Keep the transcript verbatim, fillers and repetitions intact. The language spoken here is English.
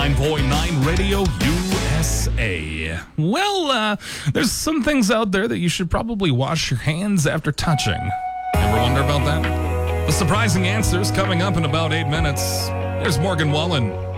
ninety-nine point nine Radio U S A. Well, uh, there's some things out there that you should probably wash your hands after touching. Ever wonder about that? The surprising answers coming up in about eight minutes. Here's Morgan Wallen.